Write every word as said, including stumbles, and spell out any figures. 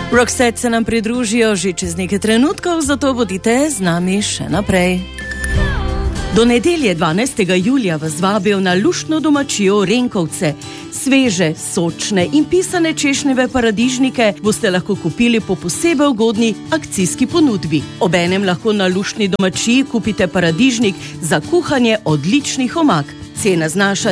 Roxette se nam pridružijo že čez nekaj trenutkov, zato bodite z nami še naprej. Do nedelje dvanajstega julija vas vabijo na luštno domačijo Renkovce. Sveže, sočne in pisane češnjeve paradižnike boste lahko kupili po posebej ugodni akcijski ponudbi. Obenem lahko na luštni domačiji kupite paradižnik za kuhanje odličnih omak. Cena znaša